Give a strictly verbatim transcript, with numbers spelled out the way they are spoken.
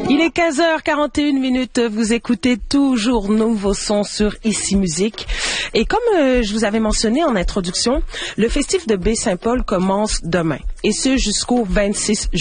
Il est quinze heures quarante et une minutes, vous écoutez toujours Nouveau Son sur Ici Musique. Et comme euh, je vous avais mentionné en introduction, le festif de Baie-Saint-Paul commence demain, et ce jusqu'au vingt-six